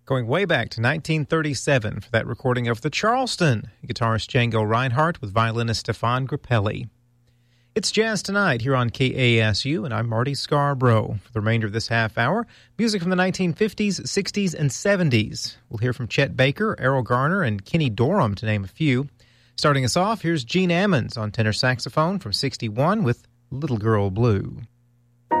Going way back to 1937 for that recording of the Charleston, guitarist Django Reinhardt with violinist Stefan Grappelli. It's Jazz Tonight here on KASU, and I'm Marty Scarborough. For the remainder of this half hour, music from the 1950s, 60s, and 70s. We'll hear from Chet Baker, Errol Garner, and Kenny Dorham, to name a few. Starting us off, here's Gene Ammons on tenor saxophone from 61 with Little Girl Blue.